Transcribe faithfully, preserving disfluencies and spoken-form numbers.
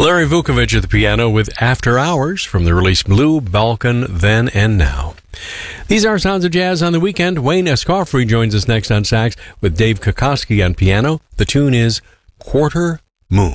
Larry Vukovich at the piano with After Hours from the release Blue Balkan Then and Now. These are Sounds of Jazz on the Weekend. Wayne Escoffery joins us next on sax with Dave Kokoski on piano. The tune is Quarter Moon.